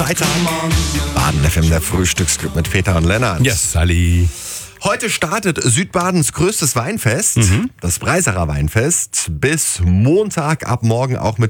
Weiter. Baden FM, der Frühstücksclub mit Peter und Lennart. Yes, Sally. Heute startet Südbadens größtes Weinfest, das Breisacher Weinfest, bis Montag ab morgen auch mit